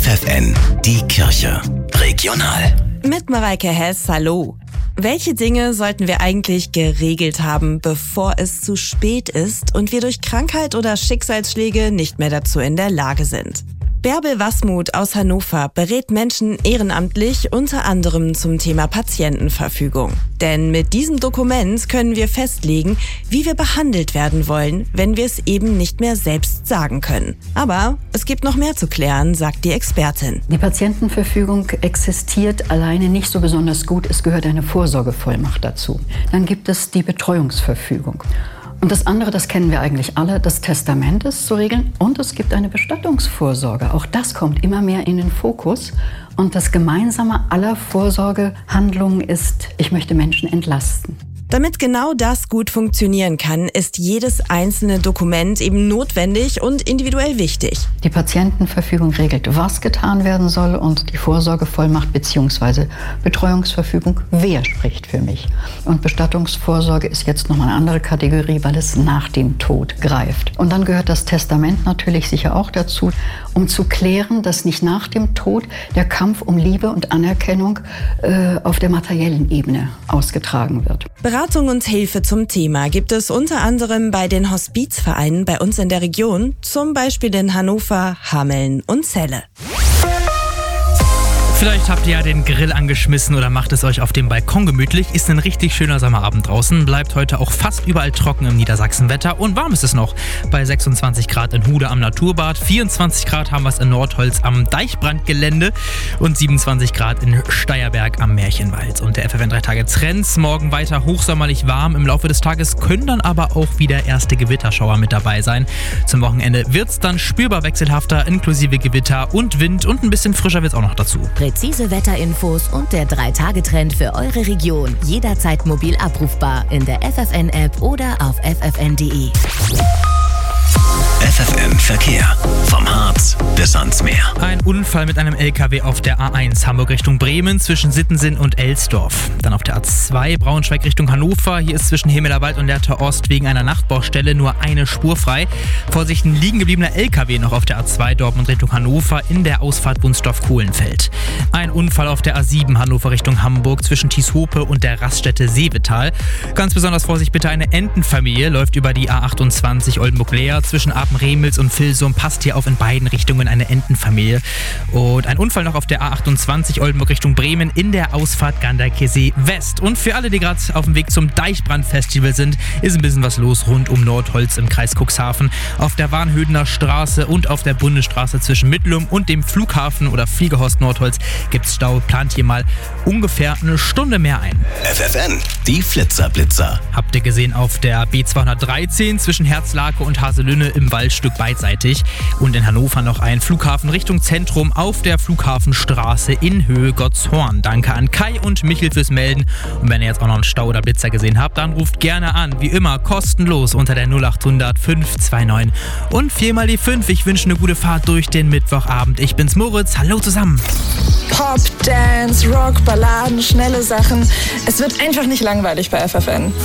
FFN, die Kirche. Regional. Mit Mareike Hess, hallo. Welche Dinge sollten wir eigentlich geregelt haben, bevor es zu spät ist und wir durch Krankheit oder Schicksalsschläge nicht mehr dazu in der Lage sind? Bärbel Wasmuth aus Hannover berät Menschen ehrenamtlich unter anderem zum Thema Patientenverfügung. Denn mit diesem Dokument können wir festlegen, wie wir behandelt werden wollen, wenn wir es eben nicht mehr selbst sagen können. Aber es gibt noch mehr zu klären, sagt die Expertin. Die Patientenverfügung existiert alleine nicht so besonders gut. Es gehört eine Vorsorgevollmacht dazu. Dann gibt es die Betreuungsverfügung. Und das andere, das kennen wir eigentlich alle, das Testament ist zu regeln und es gibt eine Bestattungsvorsorge. Auch das kommt immer mehr in den Fokus. Und das Gemeinsame aller Vorsorgehandlungen ist, ich möchte Menschen entlasten. Damit genau das gut funktionieren kann, ist jedes einzelne Dokument eben notwendig und individuell wichtig. Die Patientenverfügung regelt, was getan werden soll und die Vorsorgevollmacht bzw. Betreuungsverfügung, wer spricht für mich. Und Bestattungsvorsorge ist jetzt nochmal eine andere Kategorie, weil es nach dem Tod greift. Und dann gehört das Testament natürlich sicher auch dazu, um zu klären, dass nicht nach dem Tod der Kampf um Liebe und Anerkennung auf der materiellen Ebene ausgetragen wird. Beratung und Hilfe zum Thema gibt es unter anderem bei den Hospizvereinen bei uns in der Region, zum Beispiel in Hannover, Hameln und Celle. Vielleicht habt ihr ja den Grill angeschmissen oder macht es euch auf dem Balkon gemütlich. Ist ein richtig schöner Sommerabend draußen. Bleibt heute auch fast überall trocken im Niedersachsenwetter. Und warm ist es noch. Bei 26 Grad in Hude am Naturbad, 24 Grad haben wir es in Nordholz am Deichbrandgelände und 27 Grad in Steierberg am Märchenwald. Und der FFN 3 Tage Trends. Morgen weiter hochsommerlich warm. Im Laufe des Tages können dann aber auch wieder erste Gewitterschauer mit dabei sein. Zum Wochenende wird es dann spürbar wechselhafter, inklusive Gewitter und Wind. Und ein bisschen frischer wird es auch noch dazu. Präzise Wetterinfos und der 3-Tage-Trend für eure Region. Jederzeit mobil abrufbar in der FFN-App oder auf ffn.de. FFN Verkehr. Vom Harz bis ans Meer. Ein Unfall mit einem LKW auf der A1 Hamburg Richtung Bremen zwischen Sittensen und Elsdorf. Dann auf der A2 Braunschweig Richtung Hannover. Hier ist zwischen Hemelerwald und Lehrter Ost wegen einer Nachtbaustelle nur eine Spur frei. Vorsicht, ein liegen gebliebener LKW noch auf der A2 Dortmund Richtung Hannover in der Ausfahrt Bunsdorf-Kohlenfeld. Ein Unfall auf der A7 Hannover Richtung Hamburg zwischen Thieshope und der Raststätte Seevetal. Ganz besonders Vorsicht bitte, eine Entenfamilie läuft über die A28 Oldenburg-Leer zwischen Apen-Remels und Vilsum. Passt hier auf, in beiden Richtungen eine Entenfamilie. Und ein Unfall noch auf der A28 Oldenburg Richtung Bremen in der Ausfahrt Ganderkesee West. Und für alle, die gerade auf dem Weg zum Deichbrandfestival sind, ist ein bisschen was los rund um Nordholz im Kreis Cuxhaven. Auf der Warnhödener Straße und auf der Bundesstraße zwischen Mittlum und dem Flughafen oder Fliegerhorst Nordholz gibt's Stau. Plant hier mal ungefähr eine Stunde mehr ein. FFN, die Flitzer-Blitzer. Habt ihr gesehen auf der B213 zwischen Herzlake und Haselünne im Waldstück beidseitig. Und in Hannover noch ein Flughafen Richtung Zentrum auf der Flughafenstraße in Höhe Gottshorn. Danke an Kai und Michel fürs Melden. Und wenn ihr jetzt auch noch einen Stau oder Blitzer gesehen habt, dann ruft gerne an. Wie immer kostenlos unter der 0800 529 und 4 die 5. Ich wünsche eine gute Fahrt durch den Mittwochabend. Ich bin's Moritz. Hallo zusammen. Pop, Dance, Rock, Balladen, schnelle Sachen. Es wird einfach nicht langweilig bei FFN.